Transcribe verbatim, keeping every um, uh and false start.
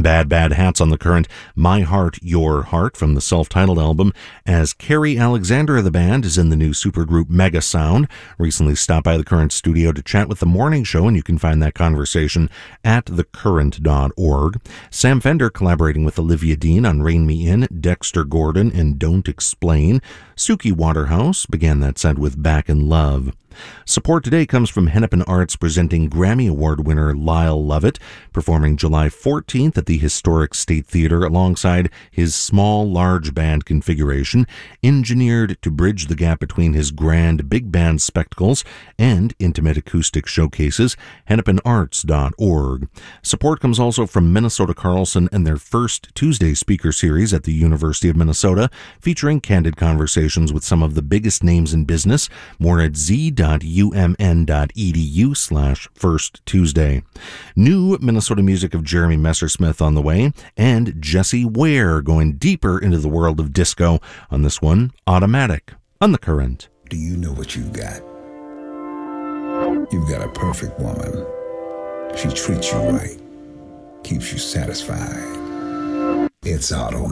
Bad Bad Hats on the Current, My Heart, Your Heart from the self-titled album, as Carrie Alexander of the band is in the new supergroup Mega Sound. Recently stopped by the Current studio to chat with the morning show, and you can find that conversation at the current dot org. Sam Fender collaborating with Olivia Dean on Rein Me In, Dexter Gordon, and Don't Explain. Suki Waterhouse began that set with Back in Love. Support today comes from Hennepin Arts, presenting Grammy Award winner Lyle Lovett, performing July fourteenth at the Historic State Theater alongside his small, large band configuration, engineered to bridge the gap between his grand big band spectacles and intimate acoustic showcases. hennepin arts dot org. Support comes also from Minnesota Carlson and their first Tuesday speaker series at the University of Minnesota, featuring candid conversations with some of the biggest names in business. More at z dot u m n dot e d u slash first Tuesday. New Minnesota music of Jeremy Messersmith on the way, and Jesse Ware going deeper into the world of disco on this one, Automatic, on the Current. Do you know what you've got? You've got a perfect woman. She treats you right, keeps you satisfied. It's Automatic.